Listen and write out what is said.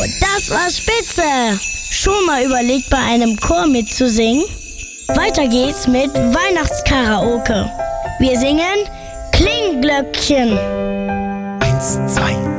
das war spitze! Schon mal überlegt, bei einem Chor mitzusingen? Weiter geht's mit Weihnachtskaraoke. Wir singen Klingglöckchen. 1, 2,